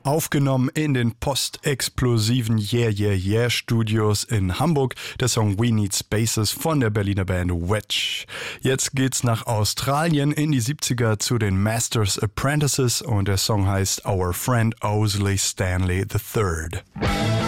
Aufgenommen in den postexplosiven Yeah Yeah Yeah Studios in Hamburg, der Song We Need Spaces von der Berliner Band Wedge. Jetzt geht's nach Australien in die 70er zu den Masters Apprentices und der Song heißt Our Friend Owsley Stanley III.